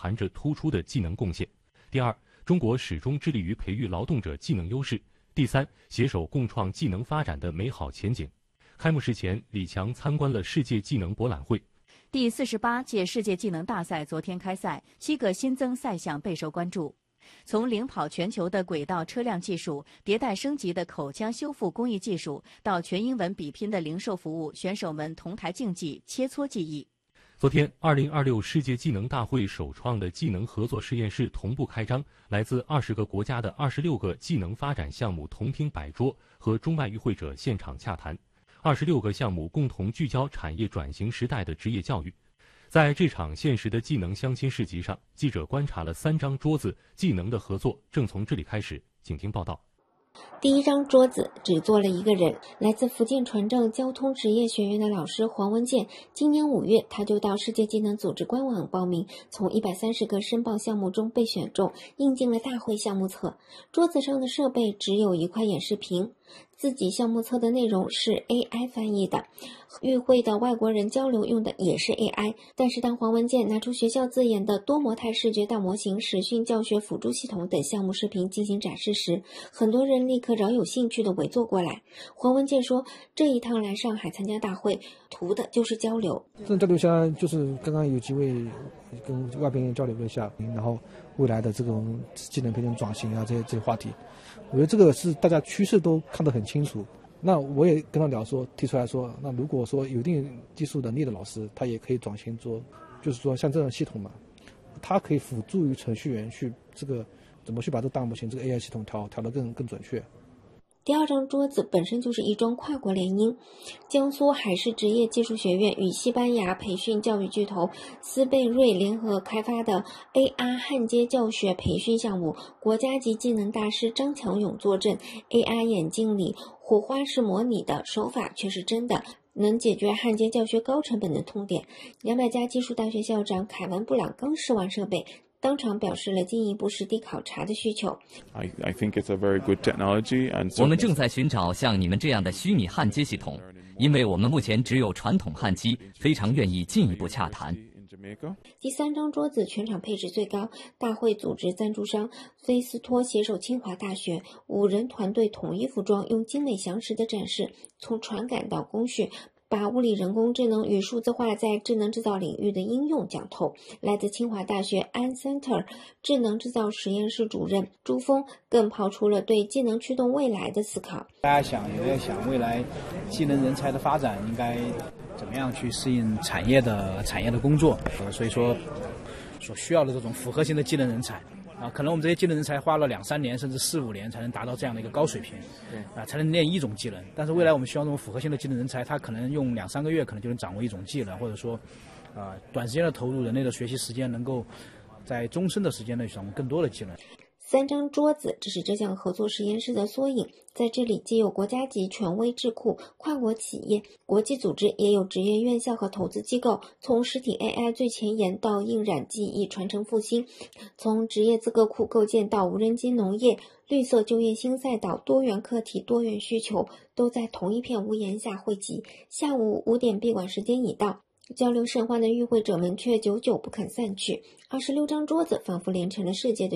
含着突出的技能贡献。第二，中国始终致力于培育劳动者技能优势。第三，携手共创技能发展的美好前景。开幕式前，李强参观了世界技能博览会。 第48届世界技能大赛昨天开赛，7个新增赛项备受关注。从领跑全球的轨道车辆技术、迭代升级的口腔修复工艺技术，到全英文比拼的零售服务，选手们同台竞技、切磋技艺。 昨天，2026世界技能大会首创的技能合作实验室同步开张，来自20个国家的26个技能发展项目同厅摆桌，和中外与会者现场洽谈。26个项目共同聚焦产业转型时代的职业教育。在这场现实的技能相亲市集上，记者观察了3张桌子，技能的合作正从这里开始。请听报道。 第一张桌子只坐了一个人，来自福建船政交通职业学院的老师黄文健。今年5月，他就到世界技能组织官网报名，从130个申报项目中被选中，印进了大会项目册。桌子上的设备只有一块演示屏，自己项目册的内容是 AI 翻译的，与会的外国人交流用的也是 AI。但是当黄文健拿出学校自研的多模态视觉大模型、实训教学辅助系统等项目视频进行展示时，很多人立刻饶有兴趣地围坐过来。黄文健说，这一趟来上海参加大会，图的就是交流。 这种交流下，就是刚刚有机会跟外边人交流了一下，然后未来的这种技能培训转型啊，这些话题，我觉得这个是大家趋势都看得很清楚。那我也跟他聊说，提出来说，那如果说有一定技术能力的老师，他也可以转型做，就是说像这种系统嘛，他可以辅助于程序员去这个怎么去把这大模型这个 AI 系统调得更准确。 第二张桌子本身就是一桩跨国联姻，江苏海事职业技术学院与西班牙培训教育巨头斯贝瑞联合开发的 AR 焊接教学培训项目，国家级技能大师张强勇坐镇。AR 眼镜里火花是模拟的，手法却是真的，能解决焊接教学高成本的痛点。200家技术大学校长凯文布朗刚试完设备，当场表示了进一步实地考察的需求。 I think it's a very good technology, and 我们正在寻找像你们这样的虚拟焊接系统，因为我们目前只有传统焊机，非常愿意进一步洽谈。 第3张桌子全场配置最高，大会组织赞助商菲斯托携手清华大学5人团队统一服装，用精美详实的展示，从传感到工序，把物理人工智能与数字化在智能制造领域的应用讲透。来自清华大学安 Center 智能制造实验室主任朱峰更抛出了对技能驱动未来的思考。 大家也在想未来技能人才的发展应该怎么样去适应产业的工作，所以说所需要的这种复合型的技能人才可能我们这些技能人才花了2-3年甚至4-5年才能达到这样的一个高水平，才能练一种技能。但是未来我们需要这种复合性的技能人才，他可能用2-3个月可能就能掌握一种技能，或者说短时间的投入人类的学习时间能够在终身的时间内掌握更多的技能。 3张桌子，这是这项合作实验室的缩影。在这里既有国家级权威智库、跨国企业、国际组织，也有职业院校和投资机构，从实体 AI 最前沿到印染技艺传承复兴，从职业资格库构建到无人机农业，绿色就业新赛道，多元课题、多元需求，都在同一片屋檐下汇集。下午5点闭馆时间已到，交流甚欢的与会者们却久久不肯散去。26张桌子仿佛连成了世界的